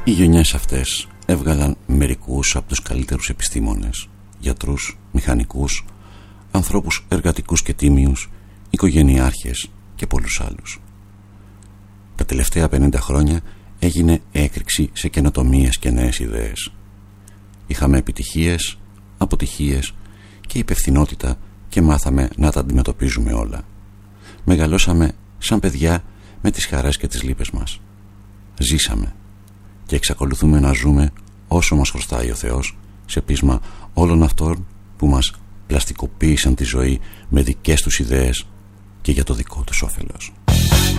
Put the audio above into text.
Οι γενιές αυτές έβγαλαν μερικούς από τους καλύτερους επιστήμονες, γιατρούς, μηχανικούς, ανθρώπους εργατικούς και τίμιους, οικογενειάρχες και πολλούς άλλους. Τα τελευταία 50 χρόνια έγινε έκρηξη σε καινοτομίες και νέες ιδέες. Είχαμε επιτυχίες, αποτυχίες και υπευθυνότητα και μάθαμε να τα αντιμετωπίζουμε όλα. Μεγαλώσαμε σαν παιδιά με τις χαρές και τις λύπες μας. Ζήσαμε και εξακολουθούμε να ζούμε όσο μας χρωστάει ο Θεός σε πείσμα όλων αυτών που μας πλαστικοποίησαν τη ζωή με δικές τους ιδέες και για το δικό τους όφελος.